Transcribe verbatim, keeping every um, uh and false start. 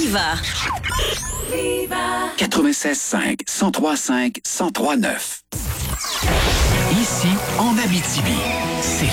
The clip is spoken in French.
Viva. quatre-vingt-seize cinq, cent trois cinq, cent trois neuf. Ici, en Abitibi, c'est